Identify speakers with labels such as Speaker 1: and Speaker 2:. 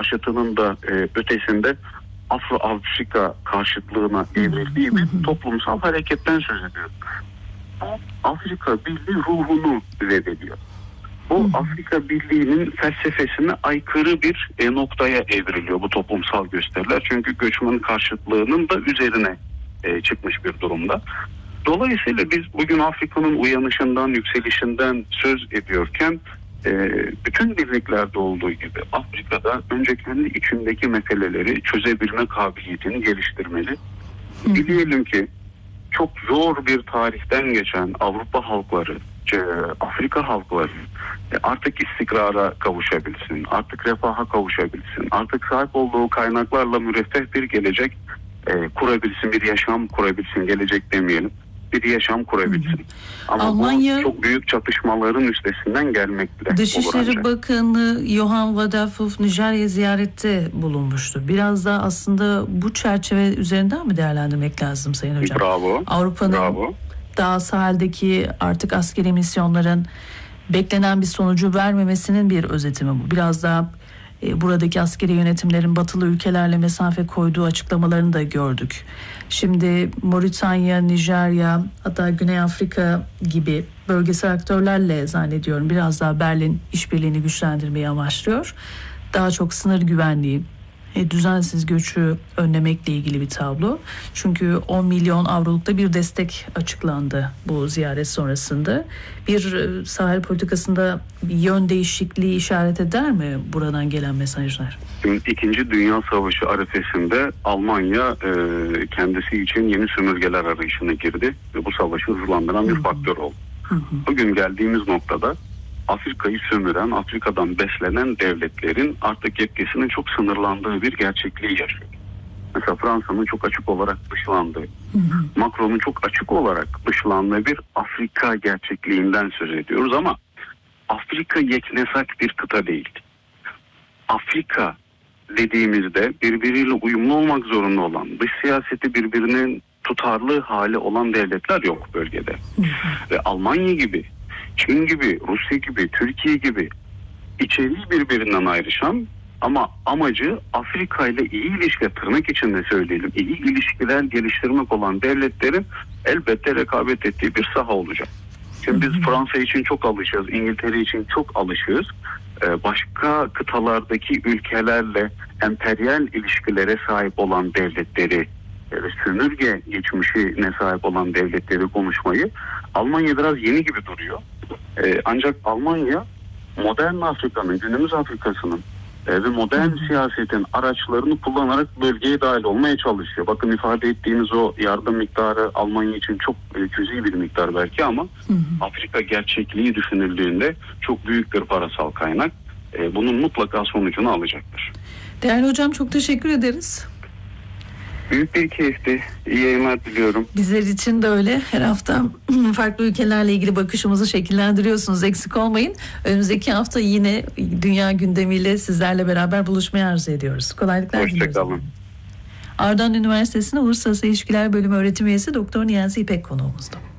Speaker 1: karşıtının da ötesinde Afro-Afrika karşıtlığına evrildiği bir toplumsal hareketten söz ediyoruz. Afrika Birliği ruhunu reddediyor. Bu Afrika Birliği'nin felsefesine aykırı bir noktaya evriliyor bu toplumsal gösteriler. Çünkü göçmen karşıtlığının da üzerine çıkmış bir durumda. Dolayısıyla biz bugün Afrika'nın uyanışından, yükselişinden söz ediyorken bütün birliklerde olduğu gibi Afrika'da önce kendi içindeki meseleleri çözebilme kabiliyetini geliştirmeli. Dileyelim ki çok zor bir tarihten geçen Avrupa halkları, Afrika halkları artık istikrara kavuşabilsin, artık refaha kavuşabilsin, artık sahip olduğu kaynaklarla müreffeh bir gelecek kurabilsin, bir yaşam kurabilsin, gelecek demeyelim, bir yaşam kurabilsin. Ama
Speaker 2: Almanya,
Speaker 1: bu çok büyük çatışmaların üstesinden gelmekle.
Speaker 2: Dışişleri Bakanı Johan Vadafuf Nijerya ziyarette bulunmuştu. Biraz da aslında bu çerçeve üzerinden mi değerlendirmek lazım Sayın Hocam?
Speaker 1: Bravo.
Speaker 2: Avrupa'nın daha sahildeki artık askeri misyonların beklenen bir sonucu vermemesinin bir özeti mi bu? Biraz daha buradaki askeri yönetimlerin batılı ülkelerle mesafe koyduğu açıklamalarını da gördük. Şimdi Moritanya, Nijerya, hatta Güney Afrika gibi bölgesel aktörlerle zannediyorum biraz daha Berlin işbirliğini güçlendirmeyi amaçlıyor. Daha çok sınır güvenliği, düzensiz göçü önlemekle ilgili bir tablo. Çünkü 10 milyon avrolukta bir destek açıklandı bu ziyaret sonrasında. Bir sahil politikasında bir yön değişikliği işaret eder mi buradan gelen mesajlar?
Speaker 1: Şimdi 2. Dünya Savaşı arifesinde Almanya kendisi için yeni sömürgeler arayışına girdi ve bu savaşı hızlandıran bir faktör oldu. Bugün geldiğimiz noktada Afrika'yı sömüren, Afrika'dan beslenen devletlerin artık yetkisinin çok sınırlandığı bir gerçekliği yaşıyor. Mesela Fransa'nın çok açık olarak dışlandığı, Macron'un çok açık olarak dışlandığı bir Afrika gerçekliğinden söz ediyoruz ama Afrika yeknesak bir kıta değil. Afrika dediğimizde birbiriyle uyumlu olmak zorunda olan, dış siyaseti birbirinin tutarlı hali olan devletler yok bölgede. Ve Almanya gibi, Çin gibi, Rusya gibi, Türkiye gibi içeriği birbirinden ayrışan ama amacı Afrika ile iyi ilişki, tırnak içinde söyleyelim, iyi ilişkiler geliştirmek olan devletlerin elbette rekabet ettiği bir saha olacak. Şimdi biz Fransa için çok alışığız, İngiltere için çok alışığız. Başka kıtalardaki ülkelerle emperyal ilişkilere sahip olan devletleri, sömürge geçmişine sahip olan devletleri konuşmayı Almanya biraz yeni gibi duruyor. Ancak Almanya modern Afrika'nın, günümüz Afrika'sının ve modern siyasetin araçlarını kullanarak bölgeye dahil olmaya çalışıyor. Bakın ifade ettiğiniz o yardım miktarı Almanya için çok cüzi bir miktar belki ama Afrika gerçekliği düşünüldüğünde çok büyük bir parasal kaynak. Bunun mutlaka sonucunu alacaktır.
Speaker 2: Değerli hocam, çok teşekkür ederiz.
Speaker 1: Büyük bir keyifti. İyi yayınlar diliyorum.
Speaker 2: Bizler için de öyle. Her hafta farklı ülkelerle ilgili bakışımızı şekillendiriyorsunuz. Eksik olmayın. Önümüzdeki hafta yine dünya gündemiyle sizlerle beraber buluşmayı arzu ediyoruz. Kolaylıklar diliyoruz.
Speaker 1: Hoşçakalın.
Speaker 2: Ardahan Üniversitesi'nin Uluslararası İlişkiler Bölümü öğretim üyesi Doktor Niyazi İpek konuğumuzdu.